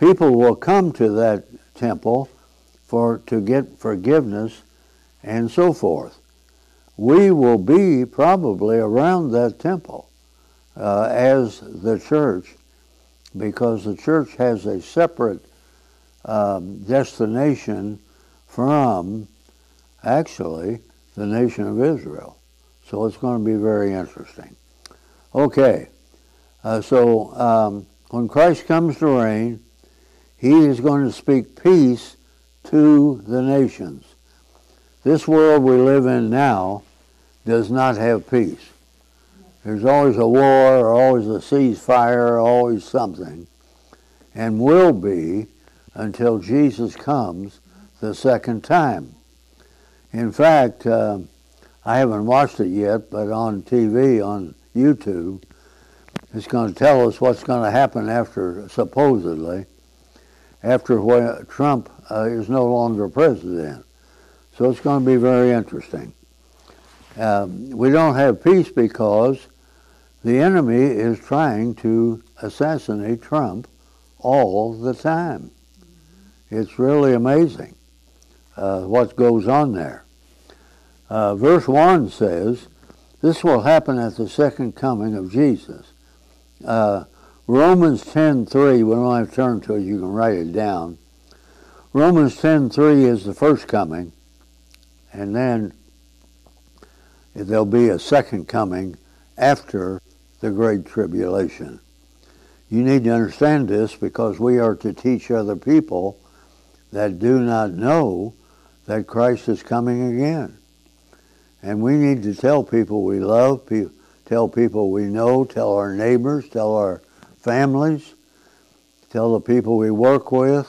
people will come to that temple to get forgiveness and so forth. We will be probably around that temple as the church, because the church has a separate destination from, actually, the nation of Israel. So it's going to be very interesting. Okay, so when Christ comes to reign, he is going to speak peace to the nations. This world we live in now does not have peace. There's always a war, or always a ceasefire, always something, and will be until Jesus comes the second time. In fact, I haven't watched it yet, but on TV, on YouTube, it's going to tell us what's going to happen after, supposedly, after when Trump is no longer president. So it's going to be very interesting. We don't have peace because the enemy is trying to assassinate Trump all the time. It's really amazing what goes on there. Verse 1 says, this will happen at the second coming of Jesus. Romans 10:3, we don't have to turn to it, you can write it down. Romans 10:3 is the first coming, and then there'll be a second coming after the Great Tribulation. You need to understand this because we are to teach other people that do not know that Christ is coming again. And we need to tell people we love, tell people we know, tell our neighbors, tell our families, tell the people we work with,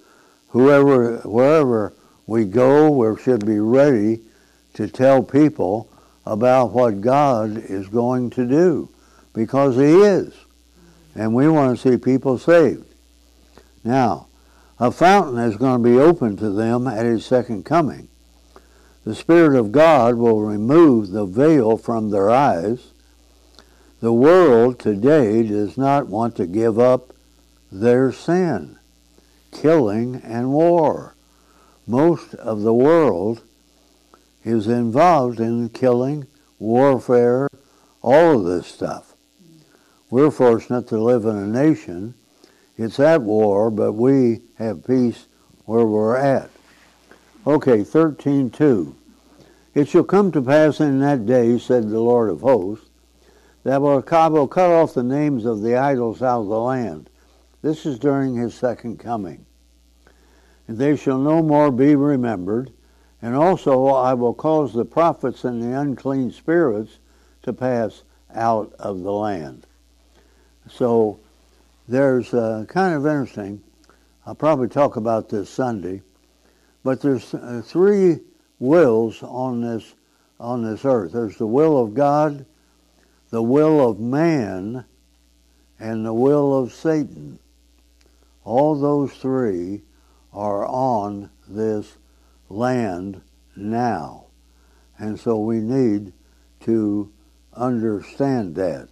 wherever we go, we should be ready to tell people about what God is going to do, because he is. And we want to see people saved. Now, a fountain is going to be opened to them at his second coming. The Spirit of God will remove the veil from their eyes. The world today does not want to give up their sin, killing and war. Most of the world is involved in killing, warfare, all of this stuff. We're fortunate to live in a nation. It's at war, but we have peace where we're at. Okay, 13:2. It shall come to pass in that day, said the Lord of hosts, that I will cut off the names of the idols out of the land. This is during his second coming. And they shall no more be remembered. And also I will cause the prophets and the unclean spirits to pass out of the land. So there's kind of interesting. I'll probably talk about this Sunday. But there's three wills on this earth. There's the will of God, the will of man, and the will of Satan. All those three are on this land now. And so we need to understand that.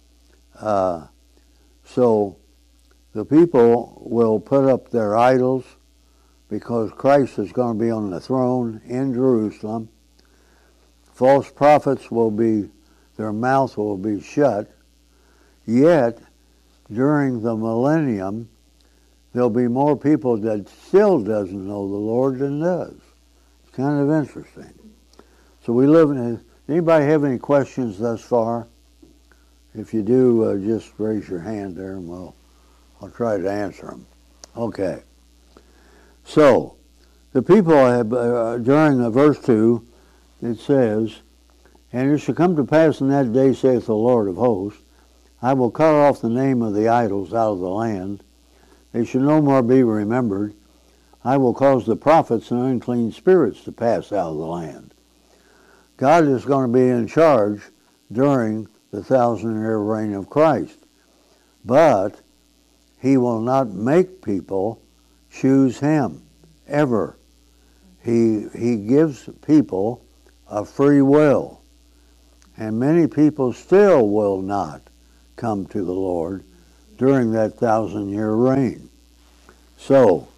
So the people will put up their idols because Christ is going to be on the throne in Jerusalem. False prophets their mouth will be shut. Yet, during the millennium, there'll be more people that still doesn't know the Lord than does. It's kind of interesting. So we live in anybody have any questions thus far? If you do, just raise your hand there and I'll try to answer them. Okay. So, the people have, during verse 2, it says, and it shall come to pass in that day, saith the Lord of hosts, I will cut off the name of the idols out of the land. They shall no more be remembered. I will cause the prophets and unclean spirits to pass out of the land. God is going to be in charge during the 1,000-year reign of Christ. But he will not make people choose him, ever. He gives people a free will. And many people still will not come to the Lord during that 1,000-year reign. So,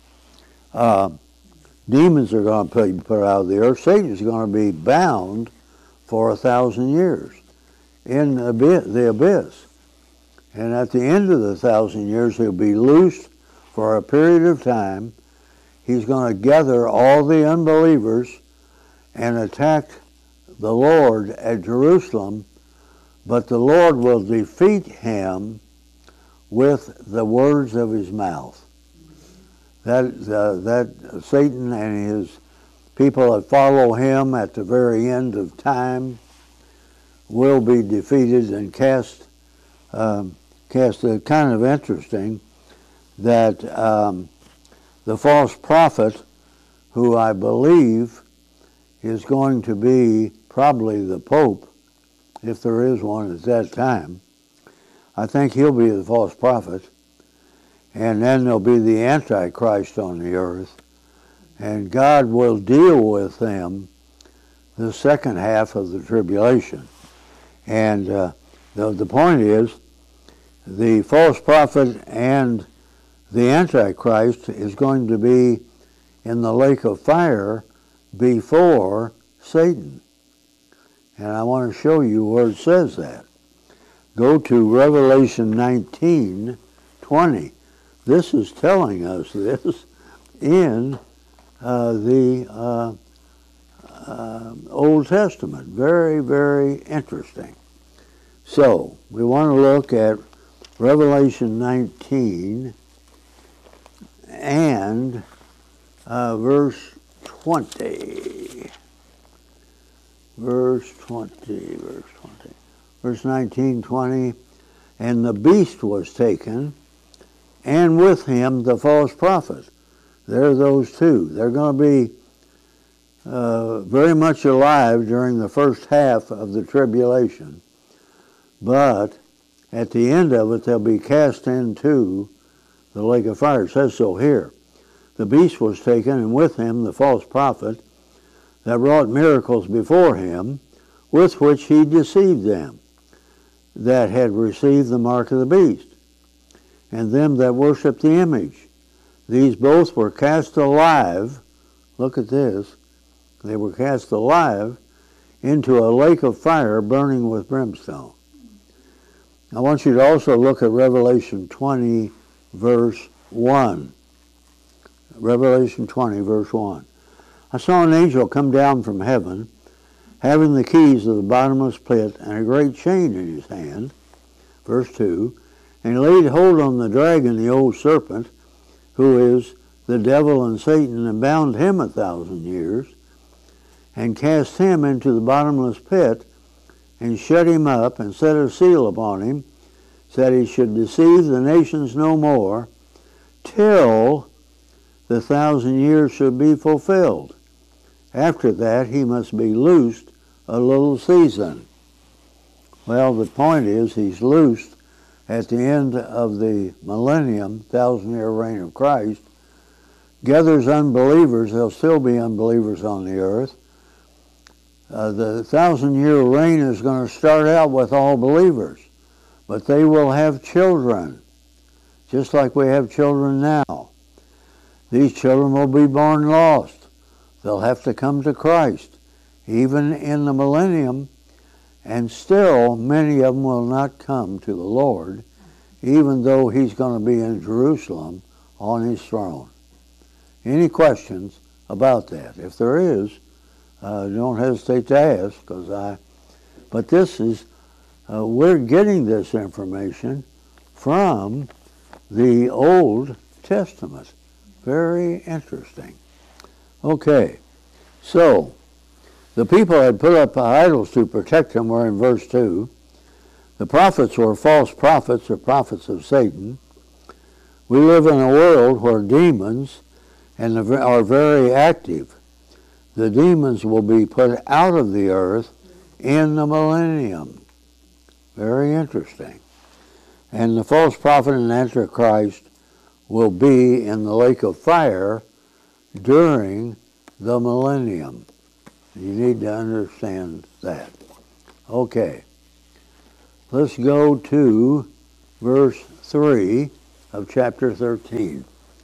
demons are going to be put out of the earth. Satan's going to be bound for 1,000 years in the abyss. And at the end of the 1,000 years, he'll be loosed for a period of time. He's going to gather all the unbelievers and attack the Lord at Jerusalem, but the Lord will defeat him with the words of his mouth. That Satan and his people that follow him at the very end of time will be defeated and cast. Kind of interesting that the false prophet, who I believe is going to be probably the Pope, if there is one at that time, I think he'll be the false prophet, and then there'll be the Antichrist on the earth, and God will deal with them the second half of the tribulation. And the point is, the false prophet and the Antichrist is going to be in the lake of fire before Satan. And I want to show you where it says that. Go to Revelation 19:20. This is telling us this in the Old Testament. Very, very interesting. So, we want to look at Revelation 19 and verse 20. Verse 19, 20. And the beast was taken, and with him the false prophet. There are those two. They're going to be very much alive during the first half of the tribulation. But at the end of it, they'll be cast into the lake of fire. It says so here. The beast was taken, and with him the false prophet that wrought miracles before him, with which he deceived them that had received the mark of the beast, and them that worshipped the image. These both were cast alive. Look at this. They were cast alive into a lake of fire burning with brimstone. I want you to also look at Revelation 20, verse 1. Revelation 20, verse 1. I saw an angel come down from heaven, having the keys of the bottomless pit and a great chain in his hand. Verse 2. And he laid hold on the dragon, the old serpent, who is the devil and Satan, and bound him 1,000 years, and cast him into the bottomless pit, and shut him up, and set a seal upon him, that he should deceive the nations no more, till the 1,000 years should be fulfilled. After that, he must be loosed a little season. Well, the point is, he's loosed at the end of the millennium, 1,000-year reign of Christ, gathers unbelievers. There'll still be unbelievers on the earth. The 1,000-year reign is going to start out with all believers, but they will have children, just like we have children now. These children will be born lost. They'll have to come to Christ, even in the millennium, and still many of them will not come to the Lord, even though he's going to be in Jerusalem on his throne. Any questions about that? If there is, don't hesitate to ask, but this is, we're getting this information from the Old Testament. Very interesting. Okay, so the people had put up idols to protect them were in verse 2. The prophets were false prophets or prophets of Satan. We live in a world where demons are very active. The demons will be put out of the earth in the millennium. Very interesting. And the false prophet and Antichrist will be in the lake of fire during the millennium. You need to understand that. Okay. Let's go to verse 3 of chapter 13.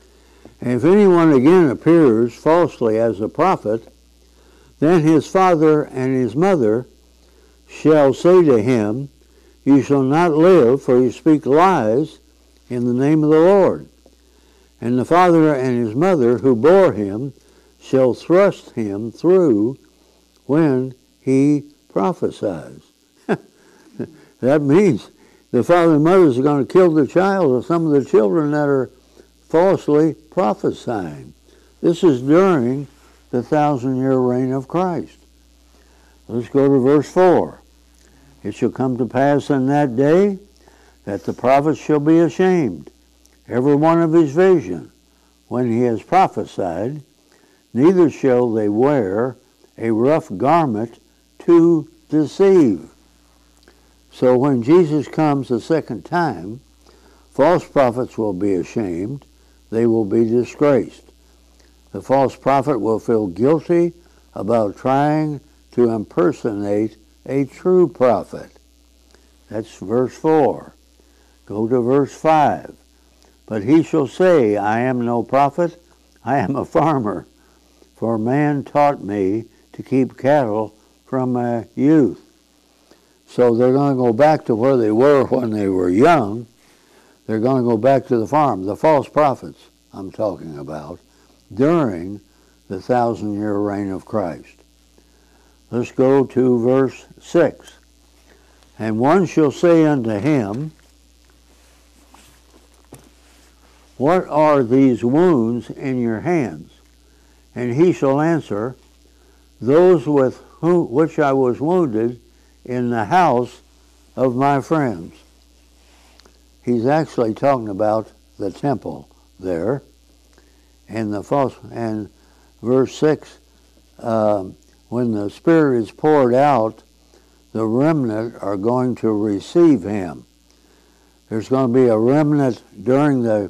And if anyone again appears falsely as a prophet, then his father and his mother shall say to him, You shall not live, for you speak lies in the name of the Lord. And the father and his mother who bore him shall thrust him through when he prophesies. That means the father and mother is going to kill the child or some of the children that are falsely prophesying. This is during the 1,000-year reign of Christ. Let's go to verse 4. It shall come to pass in that day that the prophet shall be ashamed, every one of his vision, when he has prophesied, neither shall they wear a rough garment to deceive. So when Jesus comes the second time, false prophets will be ashamed. They will be disgraced. The false prophet will feel guilty about trying to impersonate a true prophet. That's verse 4. Go to verse 5. But he shall say, I am no prophet, I am a farmer. For man taught me to keep cattle from my youth. So they're going to go back to where they were when they were young. They're going to go back to the farm. The false prophets I'm talking about during the 1,000-year reign of Christ. Let's go to verse 6. And one shall say unto him, What are these wounds in your hands? And he shall answer, Those with which I was wounded in the house of my friends. He's actually talking about the temple there. And verse 6, when the Spirit is poured out, the remnant are going to receive him. There's going to be a remnant during the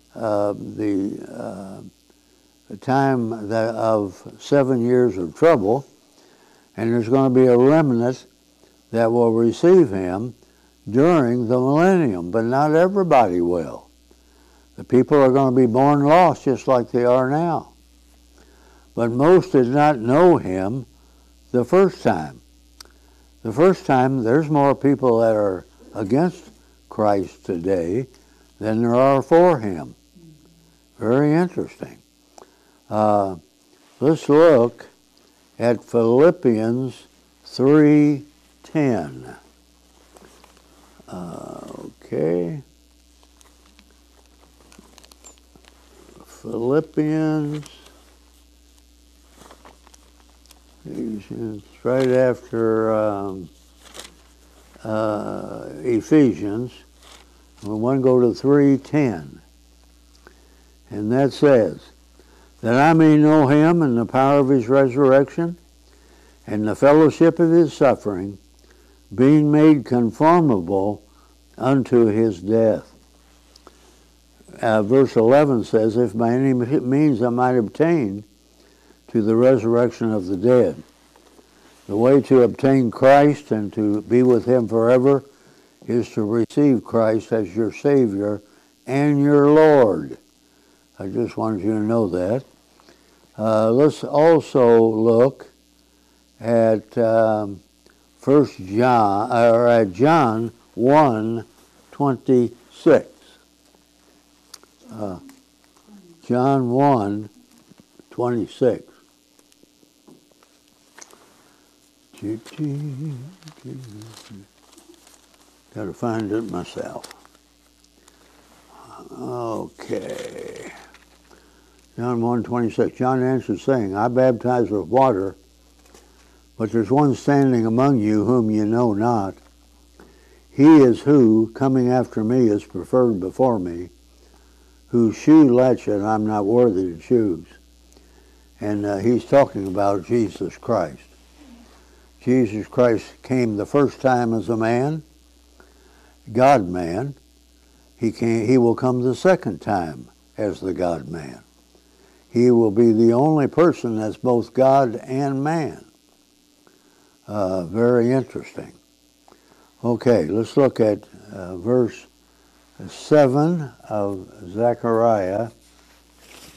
time of 7 years of trouble, and there's going to be a remnant that will receive him during the millennium, but not everybody will. The people are going to be born lost just like they are now. But most did not know him the first time. The first time, there's more people that are against Christ today than there are for him. Very interesting. Let's look at Philippians 3:10. Okay. Philippians, it's right after Ephesians. We want to go to 3:10. And that says, that I may know him and the power of his resurrection and the fellowship of his suffering, being made conformable unto his death. Verse 11 says, if by any means I might obtain to the resurrection of the dead. The way to obtain Christ and to be with him forever is to receive Christ as your Savior and your Lord. I just wanted you to know that. Let's also look at John 1:26. John 1:26. Got to find it myself. Okay. John 1:26. John answered, saying, I baptize with water, but there's one standing among you whom you know not. He is who, coming after me, is preferred before me, whose shoe latchet I'm not worthy to choose. And he's talking about Jesus Christ. Jesus Christ came the first time as a man, God-man. He will come the second time as the God-man. He will be the only person that's both God and man. Very interesting. Okay, let's look at verse 7 of Zechariah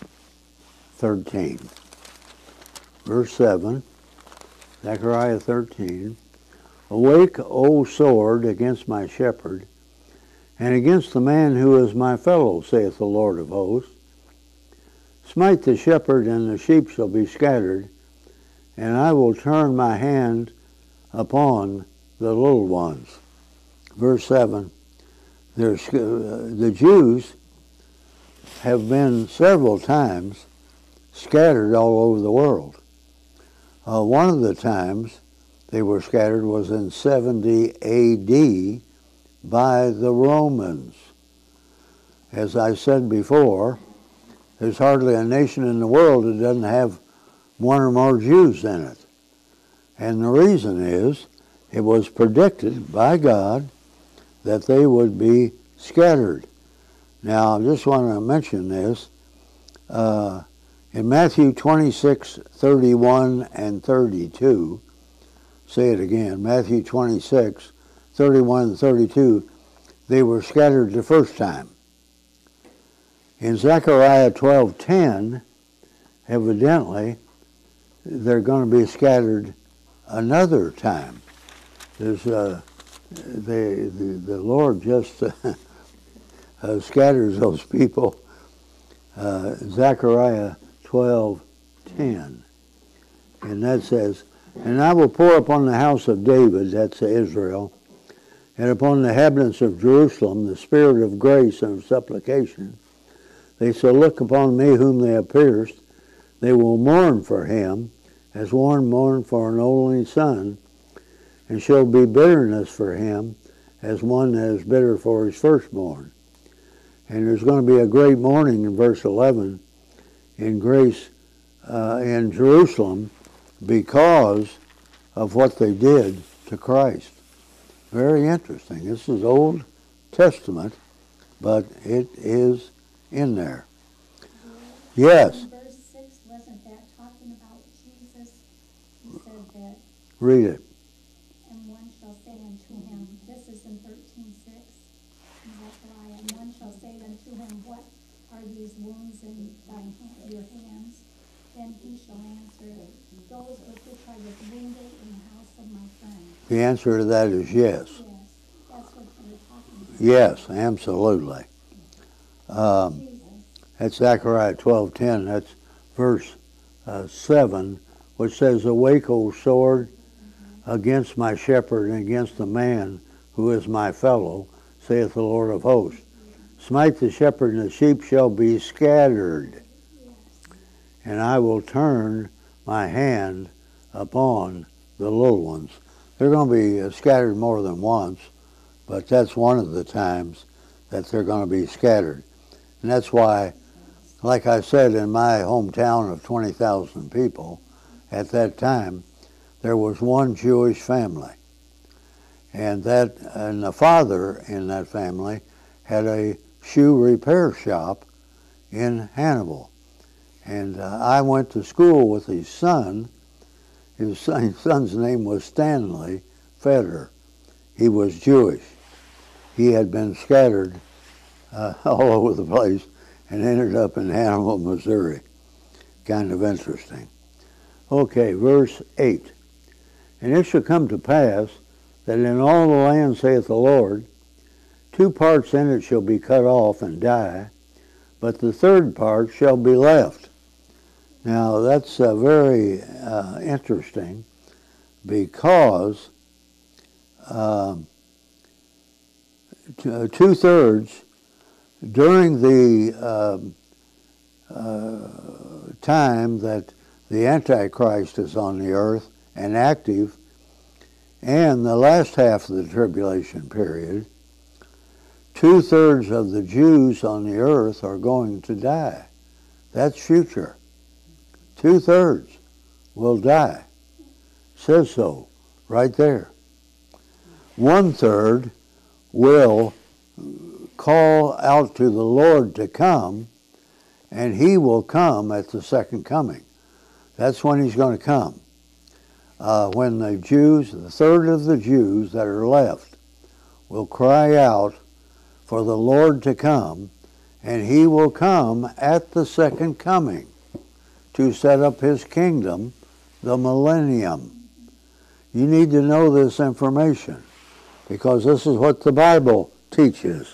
13. Verse 7, Zechariah 13. Awake, O sword, against my shepherd, and against the man who is my fellow, saith the Lord of hosts. Smite the shepherd, and the sheep shall be scattered, and I will turn my hand upon the little ones. Verse 7, the Jews have been several times scattered all over the world. One of the times they were scattered was in 70 A.D. by the Romans. As I said before, there's hardly a nation in the world that doesn't have one or more Jews in it. And the reason is, it was predicted by God that they would be scattered. Now, I just want to mention this. In Matthew 26, 31 and 32, say it again, Matthew 26, 31 and 32, they were scattered the first time. In Zechariah 12:10, evidently, they're going to be scattered another time. There's the Lord just scatters those people. Zechariah 12:10, and that says, "And I will pour upon the house of David," that's Israel, "and upon the inhabitants of Jerusalem the spirit of grace and of supplication. They shall look upon me whom they have pierced. They will mourn for him, as one mourn for an only son, and shall be bitterness for him, as one that is bitter for his firstborn." And there's going to be a great mourning in verse 11 in grace in Jerusalem because of what they did to Christ. Very interesting. This is Old Testament, but it is in there. Yes. In verse 6, wasn't that talking about Jesus? He said that, Read it. and one shall say unto him, this is in 13:6, in Zechariah, and one shall say unto him, what are these wounds in your hands? Then he shall answer, those with which I was wounded in the house of my friend. The answer to that is yes. Yes, that's what you were talking about. Yes, absolutely. Jesus. That's Zechariah 12:10. That's verse 7, which says, "Awake, O sword, against my shepherd and against the man who is my fellow, saith the Lord of hosts. Smite the shepherd, and the sheep shall be scattered, and I will turn my hand upon the little ones." They're going to be scattered more than once, but that's one of the times that they're going to be scattered. And that's why, like I said, in my hometown of 20,000 people, at that time, there was one Jewish family. And the father in that family had a shoe repair shop in Hannibal. And I went to school with his son. His son's name was Stanley Feder. He was Jewish. He had been scattered all over the place and ended up in Hannibal, Missouri. Kind of interesting. Okay, verse 8. "And it shall come to pass that in all the land, saith the Lord, 2 parts in it shall be cut off and die, but the third part shall be left." Now that's very interesting, because 2/3 during the time that the Antichrist is on the earth and active, and the last half of the tribulation period, 2/3 of the Jews on the earth are going to die. That's future. 2/3 will die. Says so, right there. 1/3 will call out to the Lord to come, and he will come at the second coming. That's when he's going to come. When the Jews, the third of the Jews that are left, will cry out for the Lord to come, and he will come at the second coming. to set up his kingdom, the millennium. You need to know this information because this is what the Bible teaches.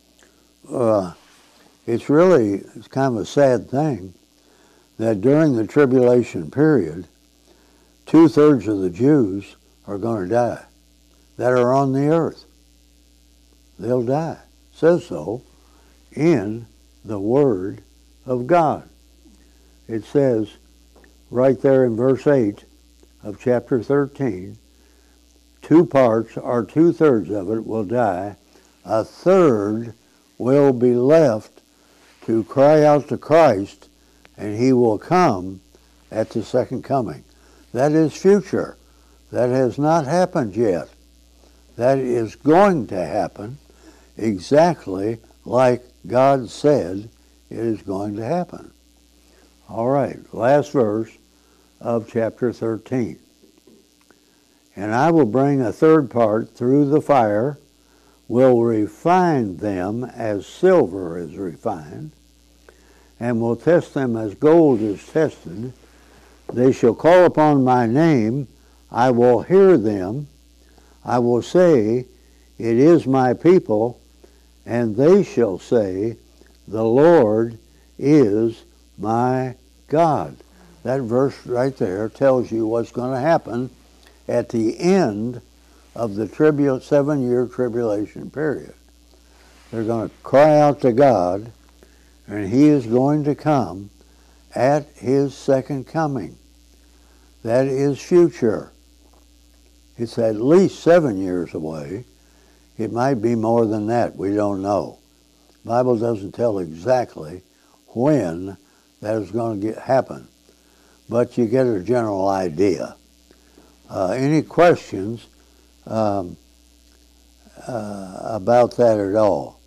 It's kind of a sad thing that during the tribulation period, 2/3 of the Jews are going to die that are on the earth. They'll die. It says so in the Word of God. It says right there in verse 8 of chapter 13, 2 parts or 2/3 of it will die. 1/3 will be left to cry out to Christ, and he will come at the second coming. That is future. That has not happened yet. That is going to happen exactly like God said it is going to happen. All right, last verse of chapter 13. And I will bring a 3rd part through the fire, will refine them as silver is refined, and will test them as gold is tested. They shall call upon my name, I will hear them. I will say, it is my people, and they shall say, the Lord is my God. That verse right there tells you what's going to happen at the end of the 7-year tribulation period. They're going to cry out to God, and he is going to come at his second coming. That is future. It's at least 7 years away. It might be more than that. We don't know. The Bible doesn't tell exactly when that is going to happen, but you get a general idea. Any questions about that at all?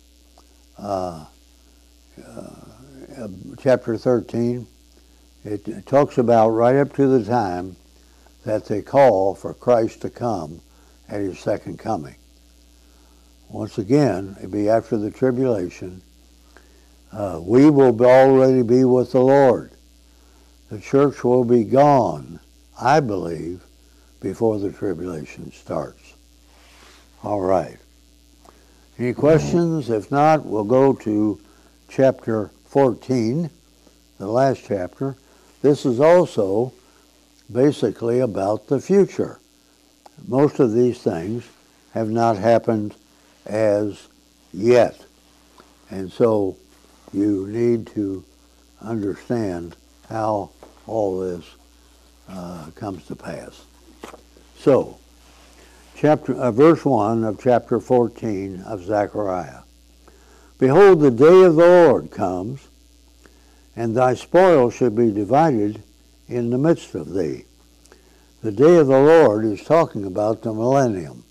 Chapter 13, it talks about right up to the time that they call for Christ to come at his second coming. Once again, it'll be after the tribulation. We will already be with the Lord. The church will be gone, I believe, before the tribulation starts. All right. Any questions? If not, we'll go to chapter 14, the last chapter. This is also basically about the future. Most of these things have not happened as yet. And so you need to understand how all this comes to pass. So, verse 1 of chapter 14 of Zechariah. Behold, the day of the Lord comes, and thy spoil shall be divided in the midst of thee. The day of the Lord is talking about the millennium.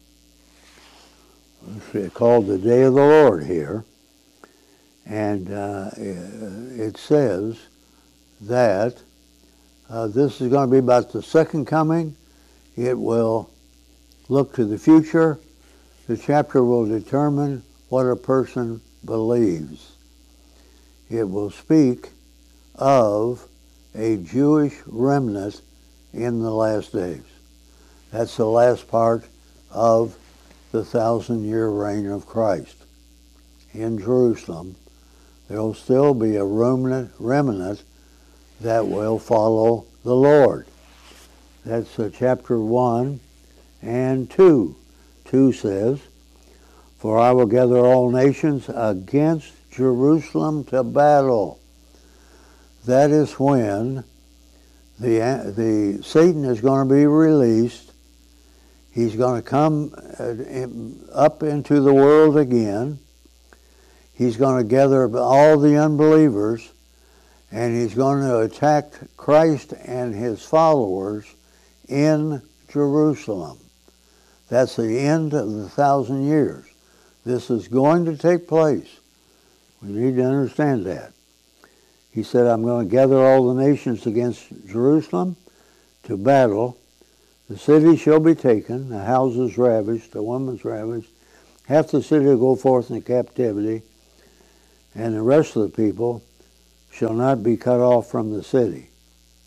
It's called the day of the Lord here. And it says that this is going to be about the second coming. It will look to the future. The chapter will determine what a person believes. It will speak of a Jewish remnant in the last days. That's the last part of the 1,000-year reign of Christ. In Jerusalem, there will still be a remnant that will follow the Lord. That's chapter 1 and 2. 2 says, for I will gather all nations against Jerusalem to battle. That is when the Satan is going to be released. He's going to come up into the world again. He's going to gather all the unbelievers, and he's going to attack Christ and his followers in Jerusalem. That's the end of the 1,000 years. This is going to take place. We need to understand that. He said, I'm going to gather all the nations against Jerusalem to battle. The city shall be taken, the houses ravished, the women's ravished. Half the city will go forth in captivity, and the rest of the people shall not be cut off from the city.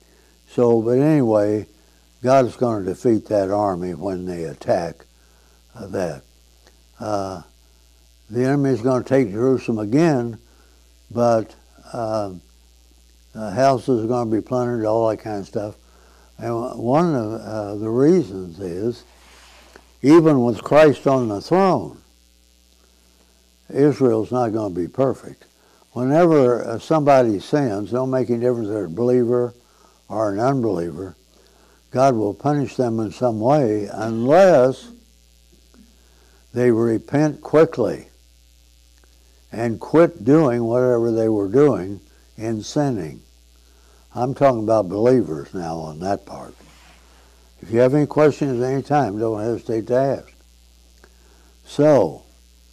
So, but anyway, God is going to defeat that army when they attack that. The enemy is going to take Jerusalem again, but houses are going to be plundered, all that kind of stuff. And one of the reasons is, even with Christ on the throne, Israel's not going to be perfect. Whenever somebody sins, don't make any difference if they're a believer or an unbeliever, God will punish them in some way unless they repent quickly and quit doing whatever they were doing in sinning. I'm talking about believers now on that part. If you have any questions at any time, don't hesitate to ask. So,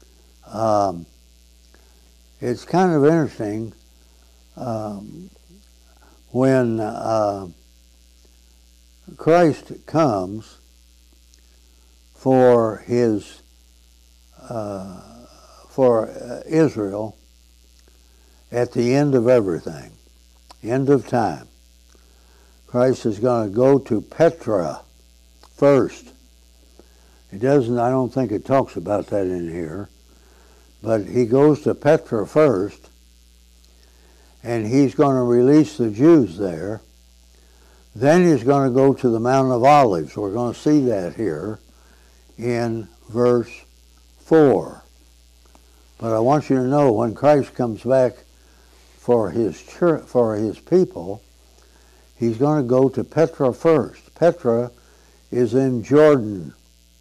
it's kind of interesting when Christ comes for his for Israel at the end of everything, end of time. Christ is going to go to Petra first. It doesn't, I don't think it talks about that in here, but he goes to Petra first, and he's going to release the Jews there. Then he's going to go to the Mount of Olives. We're going to see that here in verse 4. But I want you to know, when Christ comes back for his church, for his people, he's going to go to Petra first. Petra is in Jordan.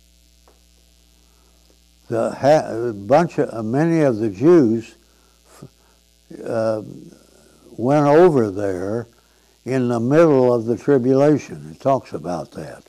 Many of the Jews went over there in the middle of the tribulation. It talks about that.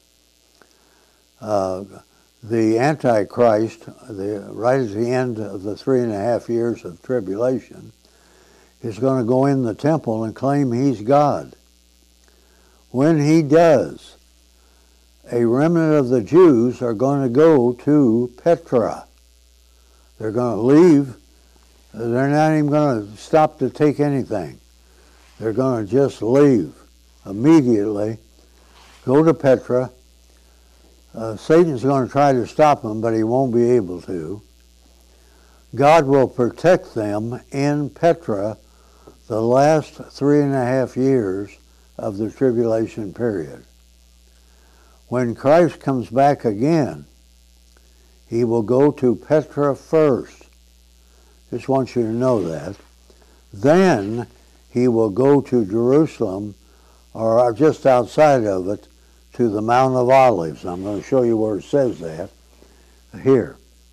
The Antichrist, right at the end of the 3.5 years of tribulation, is going to go in the temple and claim he's God. When he does, a remnant of the Jews are going to go to Petra. They're going to leave. They're not even going to stop to take anything. They're going to just leave immediately, go to Petra. Satan's going to try to stop them, but he won't be able to. God will protect them in Petra the last 3.5 years of the tribulation period. When Christ comes back again, he will go to Petra first. Just want you to know that. Then he will go to Jerusalem, or just outside of it, to the Mount of Olives. I'm going to show you where it says that here.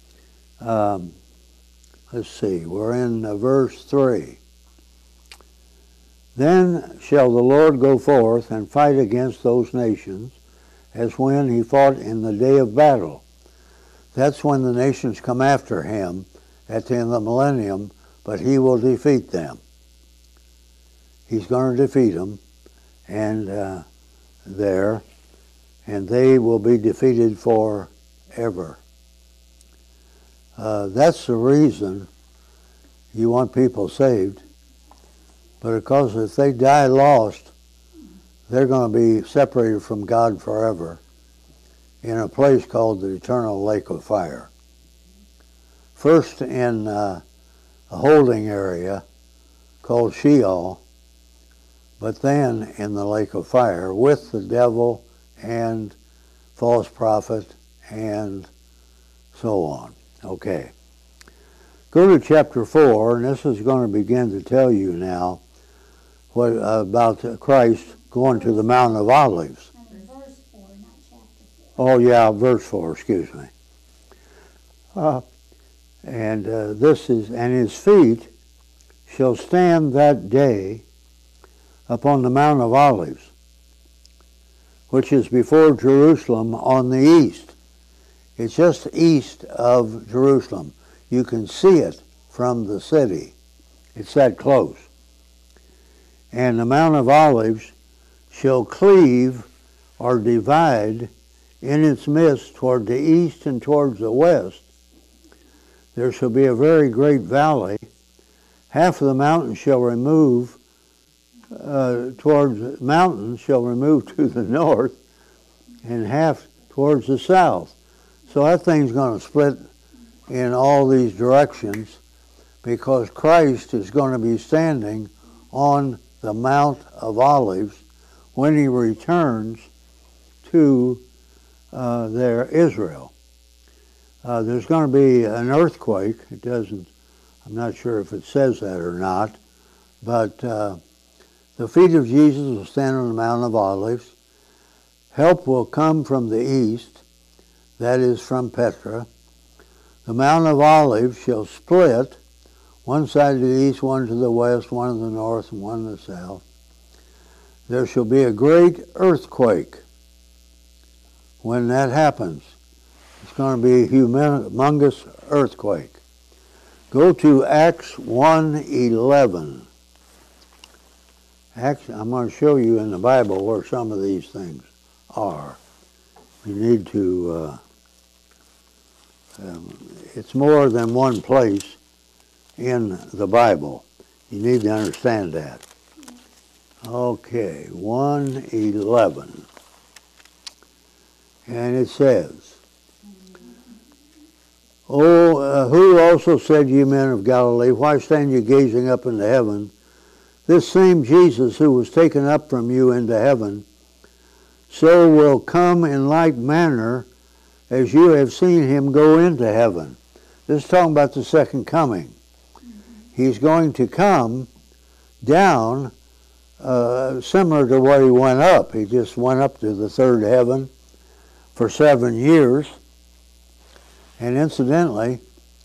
Let's see, we're in verse 3. Then shall the Lord go forth and fight against those nations, as when he fought in the day of battle. That's when the nations come after him at the end of the millennium, but he will defeat them. He's going to defeat them, and and they will be defeated forever. That's the reason you want people saved, but because if they die lost, they're going to be separated from God forever in a place called the eternal lake of fire. First in a holding area called Sheol, but then in the lake of fire with the devil and false prophet and so on. Okay. Go to chapter 4, and this is going to begin to tell you now what about Christ going to the Mount of Olives. Verse 4, not chapter 4. Oh yeah, verse 4, excuse me. And this is, and his feet shall stand that day upon the Mount of Olives, which is before Jerusalem on the east. It's just east of Jerusalem. You can see it from the city. It's that close. And the Mount of Olives shall cleave or divide in its midst toward the east and towards the west. There shall be a very great valley. Half of the mountain shall remove towards mountains shall remove to the north, and half towards the south. So that thing's going to split in all these directions, because Christ is going to be standing on the Mount of Olives when he returns to their Israel. There's going to be an earthquake. I'm not sure if it says that or not, but the feet of Jesus will stand on the Mount of Olives. Help will come from the east, that is from Petra. The Mount of Olives shall split, one side to the east, one to the west, one to the north, and one to the south. There shall be a great earthquake. When that happens, it's going to be a humongous earthquake. Go to Acts 1:11. I'm going to show you in the Bible where some of these things are. You need to, it's more than one place in the Bible. You need to understand that. Okay, 1:11. And it says, who also said, ye men of Galilee, why stand ye gazing up into heaven? This same Jesus who was taken up from you into heaven, so will come in like manner as you have seen him go into heaven. This is talking about the second coming. He's going to come down similar to what he went up. He just went up to the third heaven for 7 years. And incidentally,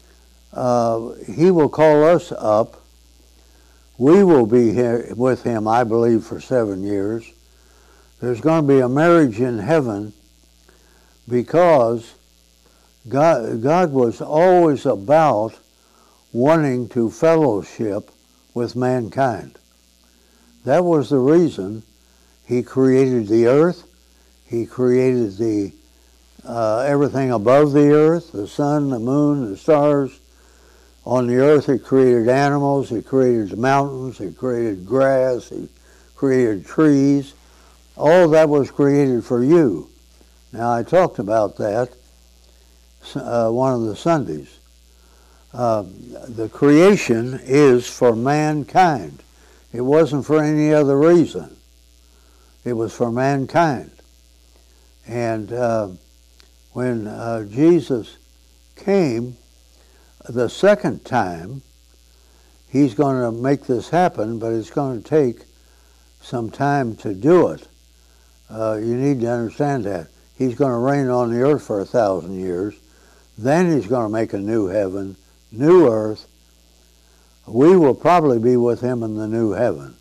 he will call us up. We will be here with him, I believe, for 7 years. There's going to be a marriage in heaven, because God was always about wanting to fellowship with mankind. That was the reason he created the earth. He created the everything above the earth, the sun, the moon, the stars. On the earth he created animals, he created the mountains, he created grass, he created trees. All that was created for you. Now, I talked about that one of the Sundays. The creation is for mankind. It wasn't for any other reason. It was for mankind. And when Jesus came the second time, he's going to make this happen, but it's going to take some time to do it. You need to understand that. He's going to reign on the earth for 1,000 years. Then he's going to make a new heaven, new earth. We will probably be with him in the new heaven.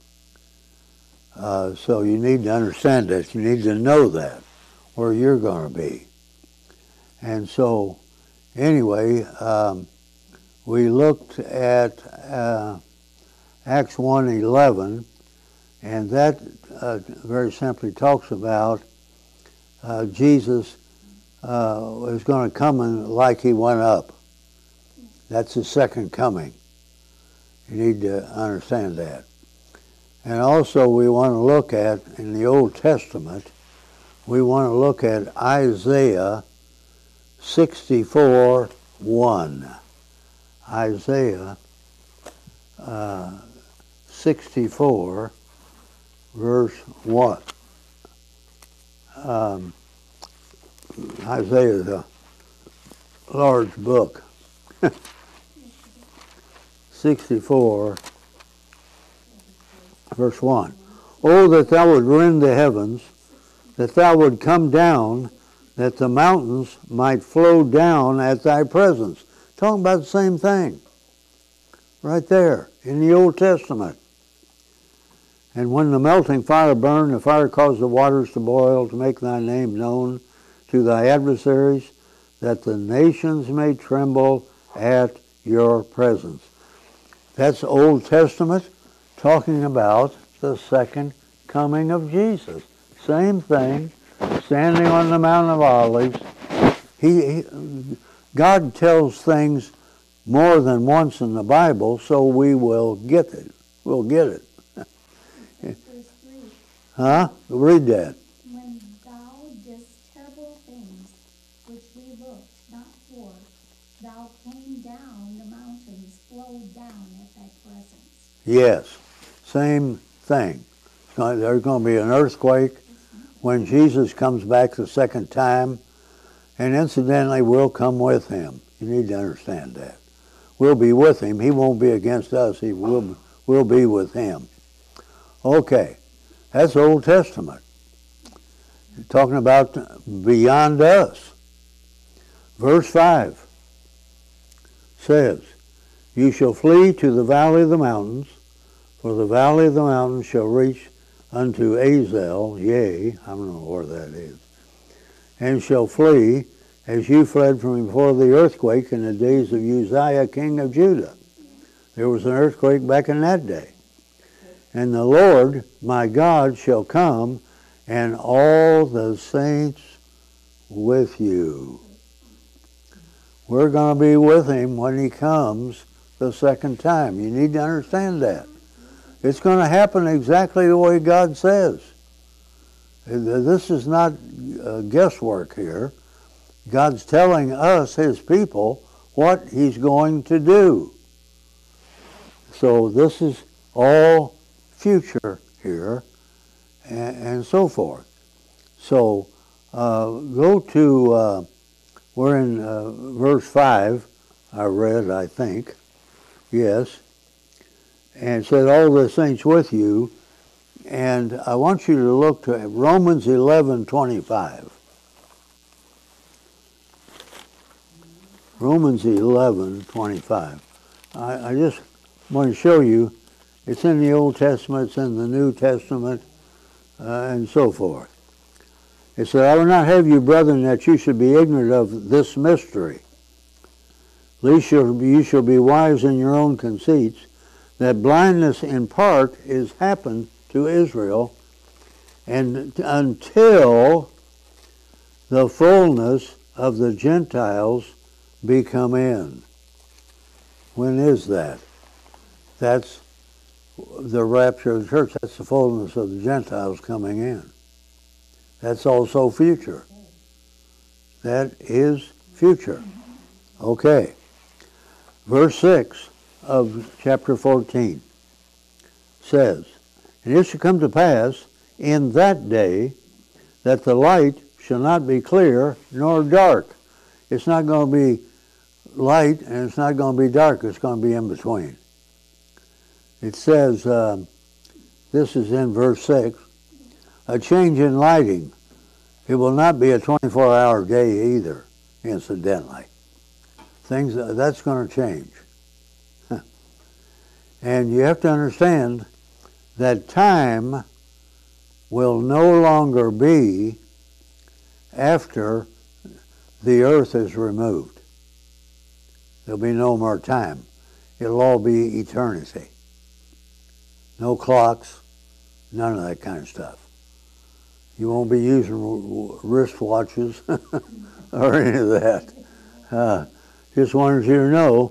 So you need to understand that. You need to know that, where you're going to be. And so, anyway, we looked at Acts 1:11, and that very simply talks about Jesus was going to come in like he went up. That's his second coming. You need to understand that. And also we want to look at, in the Old Testament, we want to look at Isaiah 64:1. Isaiah 64, verse 1. Isaiah is a large book. 64, verse 1. Oh, that thou would rend the heavens, that thou would come down, that the mountains might flow down at thy presence. Talking about the same thing. Right there, in the Old Testament. And when the melting fire burned, the fire caused the waters to boil, to make thy name known to thy adversaries, that the nations may tremble at your presence. That's Old Testament, talking about the second coming of Jesus. Same thing, standing on the Mount of Olives. God tells things more than once in the Bible, so we will get it. We'll get it. verse 3. Huh? Read that. When thou didst terrible things which we looked not for, thou came down, the mountains flowed down at thy presence. Yes, same thing. There's going to be an earthquake when Jesus comes back the second time, and incidentally, we'll come with him. You need to understand that. We'll be with him. He won't be against us. We'll be with him. Okay, that's Old Testament. Talking about beyond us. Verse 5 says, you shall flee to the valley of the mountains, for the valley of the mountains shall reach unto Azel, yea, I don't know where that is, and shall flee as you fled from before the earthquake in the days of Uzziah, king of Judah. There was an earthquake back in that day. And the Lord, my God, shall come, and all the saints with you. We're going to be with him when he comes the second time. You need to understand that. It's going to happen exactly the way God says. This is not guesswork here. God's telling us, his people, what he's going to do. So this is all future here, and so forth. So go to, we're in verse 5, I read, I think. Yes. And it said, all the saints with you. And I want you to look to Romans 11:25. Romans 11:25. I just want to show you, it's in the Old Testament, it's in the New Testament, and so forth. It said, I will not have you, brethren, that you should be ignorant of this mystery. Lest you shall be wise in your own conceits, that blindness in part is happened to Israel, and until the fullness of the Gentiles be come in. When is that? That's the rapture of the church. That's the fullness of the Gentiles coming in. That's also future. That is future. Okay. Verse 6 of chapter 14 says, and it shall come to pass in that day that the light shall not be clear nor dark. It's not going to be light and it's not going to be dark. It's going to be in between. It says, this is in verse 6, a change in lighting. It will not be a 24-hour day either, incidentally. That's going to change. And you have to understand that time will no longer be after the earth is removed. There'll be no more time. It'll all be eternity. No clocks, none of that kind of stuff. You won't be using wristwatches or any of that. Just wanted you to know.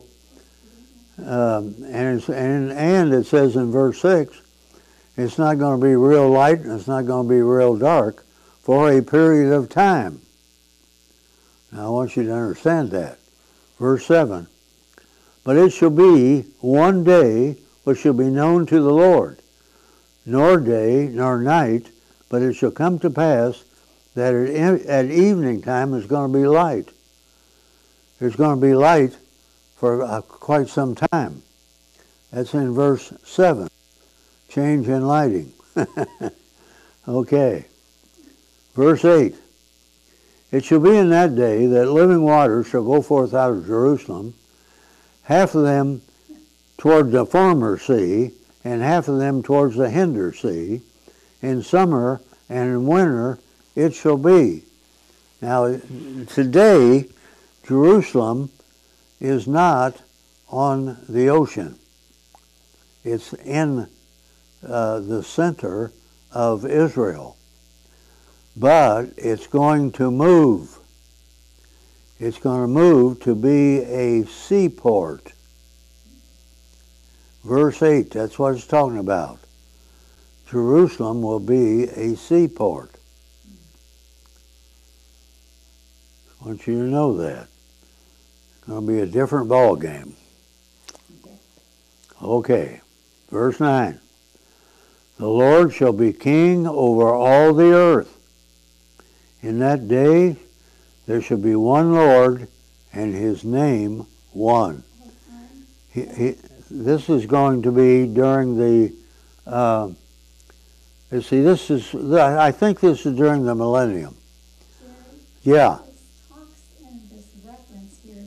And it says in verse 6, it's not going to be real light and it's not going to be real dark for a period of time. Now I want you to understand that. Verse 7, but it shall be one day which shall be known to the Lord, nor day nor night, but it shall come to pass that at evening time is going to be light. There's going to be light for quite some time. That's in verse 7. Change in lighting. Okay. Verse 8. It shall be in that day that living waters shall go forth out of Jerusalem, half of them toward the former sea, and half of them towards the hinder sea. In summer and in winter it shall be. Now, today, Jerusalem is not on the ocean. It's in the center of Israel. But it's going to move. It's going to move to be a seaport. Verse 8, that's what it's talking about. Jerusalem will be a seaport. I want you to know that. It's going to be a different ball game. Okay, verse 9. The Lord shall be king over all the earth. In that day there shall be one Lord, and his name one. This is going to be during the, I think this is during the millennium. Yeah. It talks in this reference here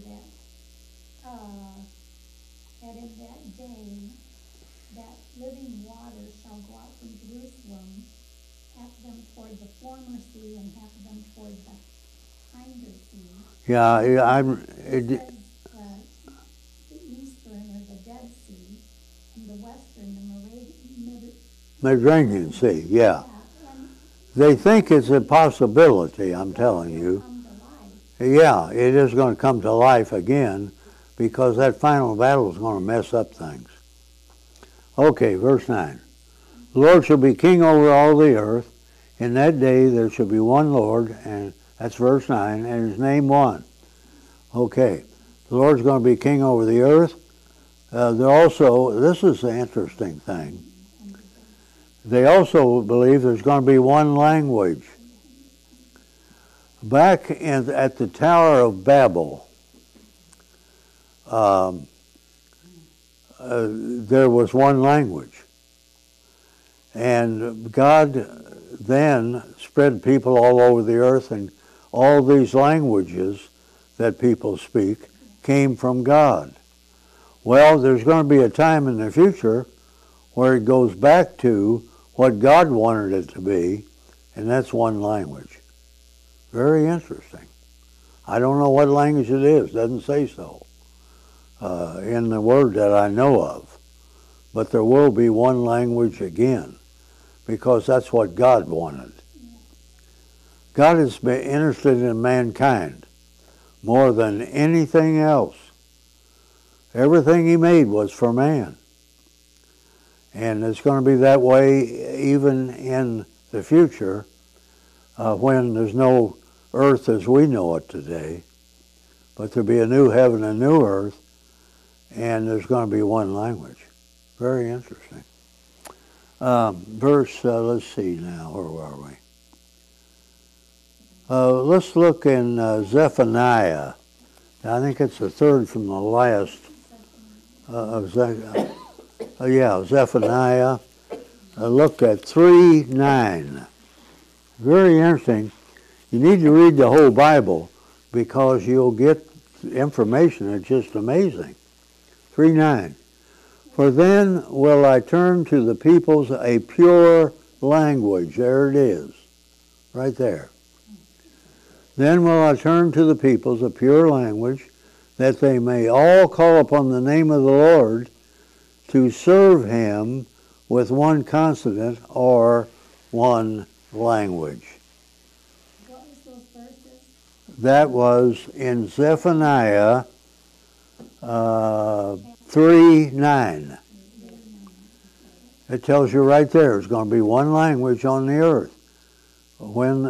that in that day, that living water shall go out from Jerusalem, half them toward the former sea and half them toward the hinder sea. Yeah, It says the eastern or the Dead Sea, and the western, the Mediterranean Sea, yeah. They think it's a possibility, I'm telling you. Yeah, it is going to come to life again because that final battle is going to mess up things. Okay, verse 9. The Lord shall be king over all the earth. In that day there shall be one Lord, and that's verse 9, and his name one. Okay, the Lord's going to be king over the earth. This is the interesting thing. They also believe there's going to be one language. Back at the Tower of Babel, there was one language. And God then spread people all over the earth, and all these languages that people speak came from God. Well, there's going to be a time in the future where it goes back to what God wanted it to be, and that's one language. Very interesting. I don't know what language it is, doesn't say so in the word that I know of. But there will be one language again, because that's what God wanted. God has been interested in mankind more than anything else. Everything he made was for man. And it's going to be that way even in the future when there's no earth as we know it today. But there'll be a new heaven and new earth, and there's going to be one language. Very interesting. Let's see now, where are we? Let's look in Zephaniah. I think it's the third from the last of Zephaniah. Look at 3:9. Very interesting. You need to read the whole Bible because you'll get information that's just amazing. 3:9. For then will I turn to the peoples a pure language. There it is, right there. Then will I turn to the peoples a pure language, that they may all call upon the name of the Lord, to serve him with one consonant or one language. What was those verses? That was in Zephaniah 3:9. It tells you right there there's going to be one language on the earth. When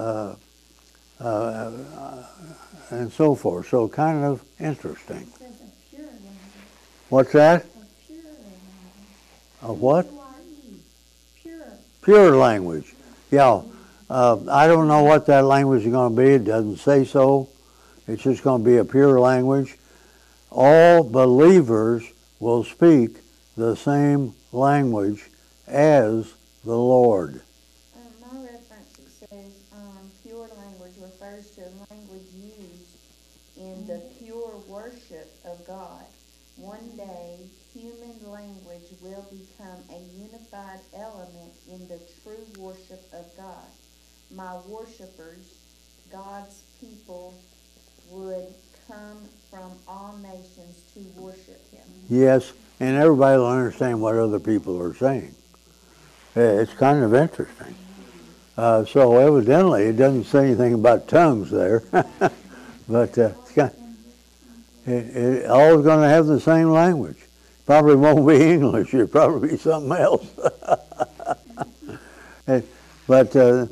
and so forth. So kind of interesting. It says a pure language. What's that? A pure language. A what? P-U-R-E. Pure. Pure language. Yeah. I don't know what that language is going to be. It doesn't say so. It's just going to be a pure language. All believers will speak the same language as the Lord. My reference, it says pure language refers to a language used in the pure worship of God. One day, human language will become a unified element in the true worship of God. My worshipers, God's people, would come from all nations to worship him. Yes, and everybody will understand what other people are saying. It's kind of interesting. So evidently, it doesn't say anything about tongues there, but it's all going to have the same language. Probably won't be English. It'll probably be something else. But there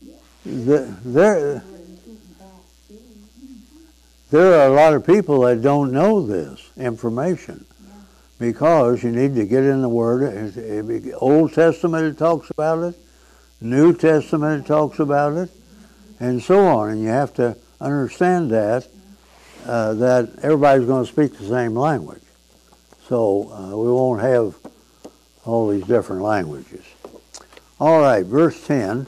are a lot of people that don't know this information because you need to get in the Word. Old Testament, it talks about it. New Testament, it talks about it, and so on. And you have to understand that everybody's going to speak the same language. So we won't have all these different languages. All right, verse 10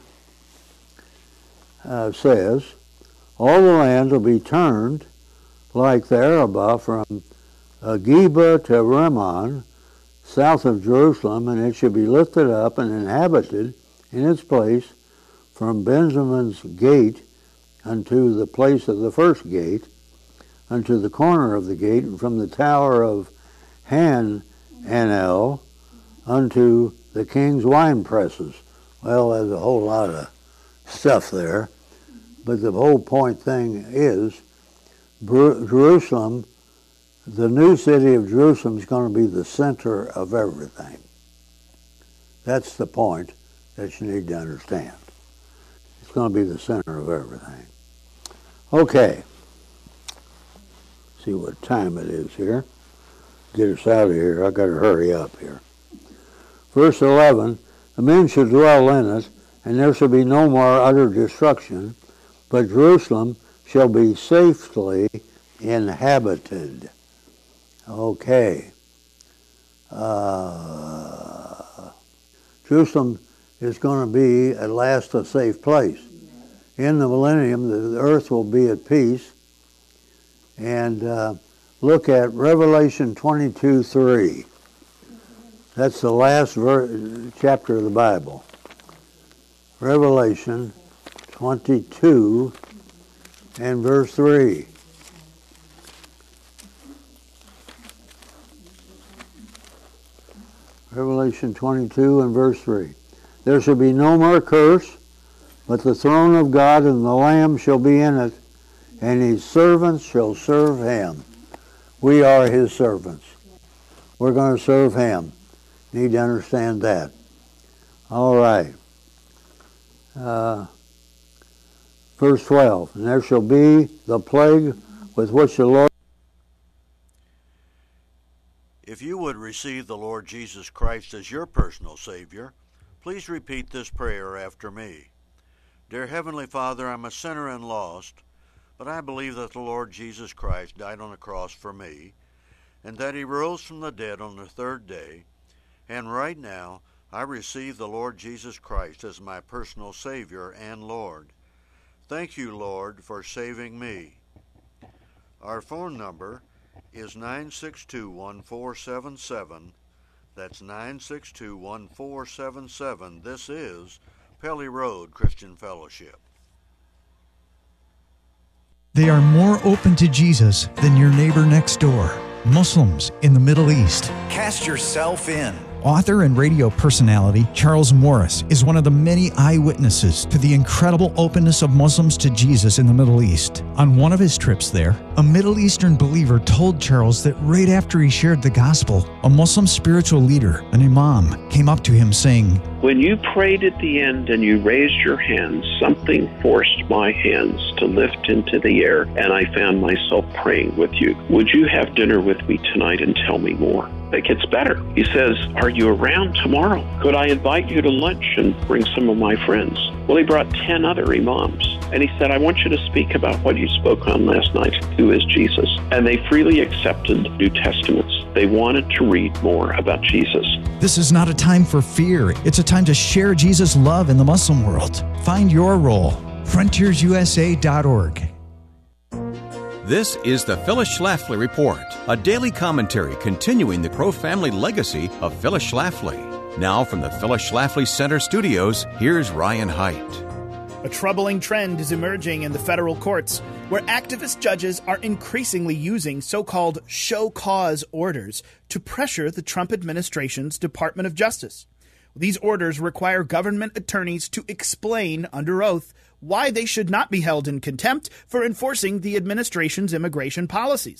says, all the land will be turned like the Arabah from Geba to Rimmon, south of Jerusalem, and it shall be lifted up and inhabited in its place from Benjamin's gate unto the place of the first gate, unto the corner of the gate, and from the tower of Hananel unto the king's wine presses. Well, there's a whole lot of stuff there, but the whole point thing is Jerusalem, the new city of Jerusalem, is going to be the center of everything. That's the point that you need to understand. It's going to be the center of everything. Okay. See what time it is here. Get us out of here. I got to hurry up here. Verse 11, the men shall dwell in it, and there shall be no more utter destruction, but Jerusalem shall be safely inhabited. Okay. Jerusalem is going to be at last a safe place. In the millennium, the earth will be at peace. And look at Revelation 22:3. That's the last chapter of the Bible. Revelation 22 and verse 3. Revelation 22 and verse 3. There shall be no more curse, but the throne of God and the Lamb shall be in it, and his servants shall serve him. We are his servants. We're going to serve him. Need to understand that. All right. Verse 12. And there shall be the plague with which the Lord... If you would receive the Lord Jesus Christ as your personal Savior, please repeat this prayer after me. Dear Heavenly Father, I'm a sinner and lost, but I believe that the Lord Jesus Christ died on the cross for me, and that he rose from the dead on the third day, and right now I receive the Lord Jesus Christ as my personal Savior and Lord. Thank you, Lord, for saving me. Our phone number is 962-1477. That's 962-1477. This is Pelly Road Christian Fellowship. They are more open to Jesus than your neighbor next door. Muslims in the Middle East. Cast yourself in. Author and radio personality Charles Morris is one of the many eyewitnesses to the incredible openness of Muslims to Jesus in the Middle East. On one of his trips there, a Middle Eastern believer told Charles that right after he shared the gospel, a Muslim spiritual leader, an imam, came up to him saying, "When you prayed at the end and you raised your hands, something forced my hands to lift into the air, and I found myself praying with you. Would you have dinner with me tonight and tell me more?" It gets better. He says, "Are you around tomorrow? Could I invite you to lunch and bring some of my friends?" Well, he brought 10 other imams, and he said, "I want you to speak about what you spoke on last night, who is Jesus." And they freely accepted New Testaments. They wanted to read more about Jesus. This is not a time for fear. It's a time to share Jesus' love in the Muslim world. Find your role. FrontiersUSA.org. This is the Phyllis Schlafly Report, a daily commentary continuing the Crow family legacy of Phyllis Schlafly. Now from the Phyllis Schlafly Center studios, here's Ryan Haidt. A troubling trend is emerging in the federal courts, where activist judges are increasingly using so-called show cause orders to pressure the Trump administration's Department of Justice. These orders require government attorneys to explain under oath why they should not be held in contempt for enforcing the administration's immigration policies.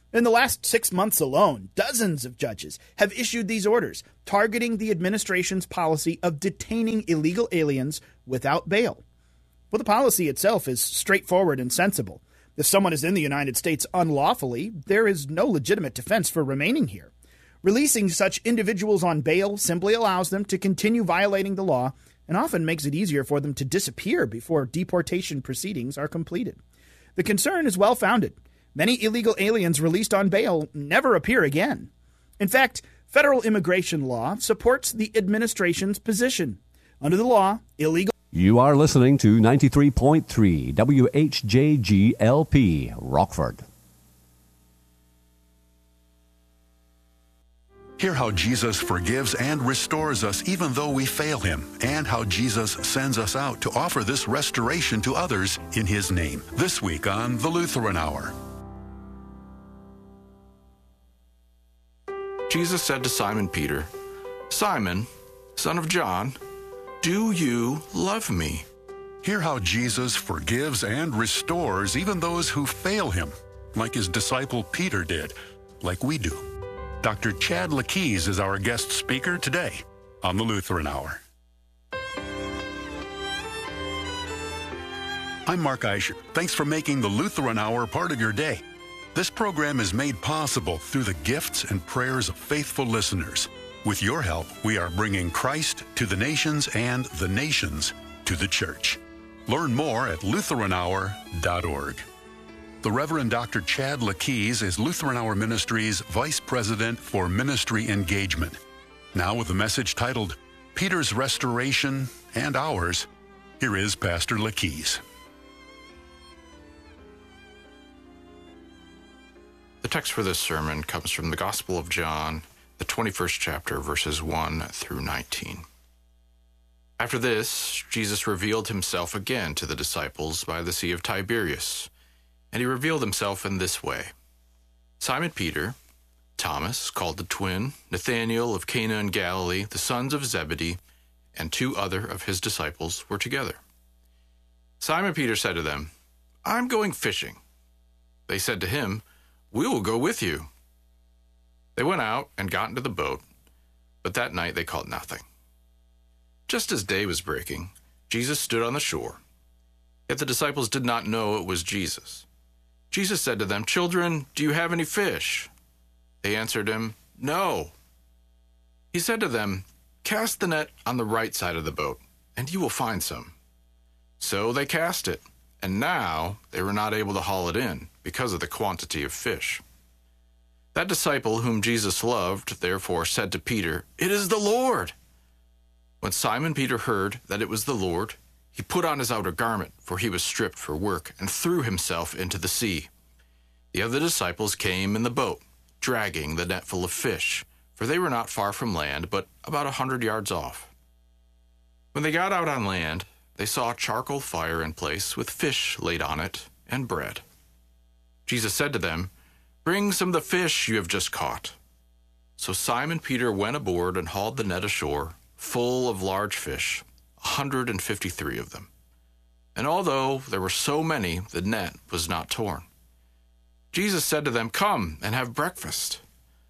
In the last 6 months alone, dozens of judges have issued these orders, targeting the administration's policy of detaining illegal aliens without bail. Well, the policy itself is straightforward and sensible. If someone is in the United States unlawfully, there is no legitimate defense for remaining here. Releasing such individuals on bail simply allows them to continue violating the law and often makes it easier for them to disappear before deportation proceedings are completed. The concern is well-founded. Many illegal aliens released on bail never appear again. In fact, federal immigration law supports the administration's position. Under the law, illegal... You are listening to 93.3 WHJGLP, Rockford. Hear how Jesus forgives and restores us even though we fail Him, and how Jesus sends us out to offer this restoration to others in His name. This week on the Lutheran Hour. Jesus said to Simon Peter, "Simon, son of John, do you love me?" Hear how Jesus forgives and restores even those who fail Him, like His disciple Peter did, like we do. Dr. Chad Lakees is our guest speaker today on the Lutheran Hour. I'm Mark Eicher. Thanks for making the Lutheran Hour part of your day. This program is made possible through the gifts and prayers of faithful listeners. With your help, we are bringing Christ to the nations and the nations to the church. Learn more at LutheranHour.org. The Reverend Dr. Chad Lakees is Lutheran Hour Ministries Vice President for Ministry Engagement. Now with a message titled, Peter's Restoration and Ours, here is Pastor Lakees. The text for this sermon comes from the Gospel of John, the 21st chapter, verses 1 through 19. After this, Jesus revealed himself again to the disciples by the Sea of Tiberias, and he revealed himself in this way. Simon Peter, Thomas, called the twin, Nathanael of Cana in Galilee, the sons of Zebedee, and 2 other of his disciples were together. Simon Peter said to them, "I'm going fishing." They said to him, "We will go with you." They went out and got into the boat, but that night they caught nothing. Just as day was breaking, Jesus stood on the shore. Yet the disciples did not know it was Jesus. Jesus said to them, "Children, do you have any fish?" They answered him, "No." He said to them, "Cast the net on the right side of the boat, and you will find some." So they cast it, and now they were not able to haul it in because of the quantity of fish. That disciple whom Jesus loved therefore said to Peter, "It is the Lord." When Simon Peter heard that it was the Lord, he put on his outer garment, for he was stripped for work, and threw himself into the sea. The other disciples came in the boat, dragging the net full of fish, for they were not far from land, but about 100 yards off. When they got out on land, they saw a charcoal fire in place with fish laid on it and bread. Jesus said to them, "Bring some of the fish you have just caught." So Simon Peter went aboard and hauled the net ashore, full of large fish, 153 of them. And although there were so many, the net was not torn. Jesus said to them, "Come and have breakfast."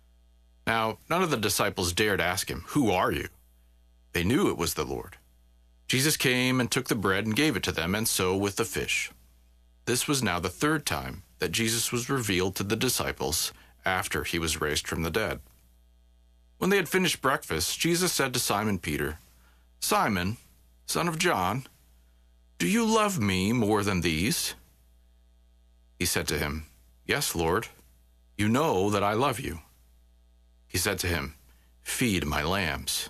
Now, none of the disciples dared ask him, "Who are you?" They knew it was the Lord. Jesus came and took the bread and gave it to them, and so with the fish. This was now the 3rd time that Jesus was revealed to the disciples after he was raised from the dead. When they had finished breakfast, Jesus said to Simon Peter, "Simon, son of John, do you love me more than these?" He said to him, "Yes, Lord, you know that I love you." He said to him, "Feed my lambs."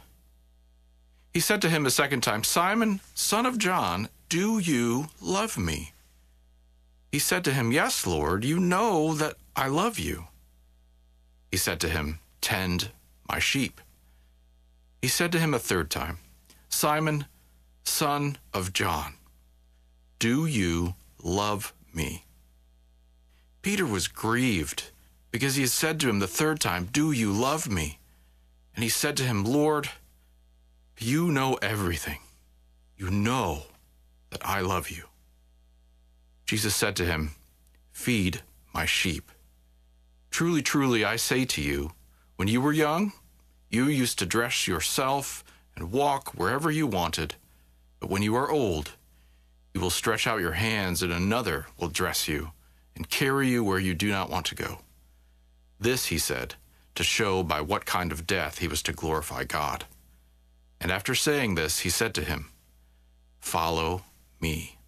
He said to him a second time, "Simon, son of John, do you love me?" He said to him, "Yes, Lord, you know that I love you." He said to him, "Tend my sheep." He said to him a 3rd time, "Simon, son of John, do you love me?" Peter was grieved because he had said to him the 3rd time, "Do you love me?" And he said to him, "Lord, you know everything. You know that I love you." Jesus said to him, "Feed my sheep." Truly, truly, I say to you, when you were young, you used to dress yourself and walk wherever you wanted. But when you are old, you will stretch out your hands, and another will dress you and carry you where you do not want to go. This he said, to show by what kind of death he was to glorify God. And after saying this, he said to him, Follow me.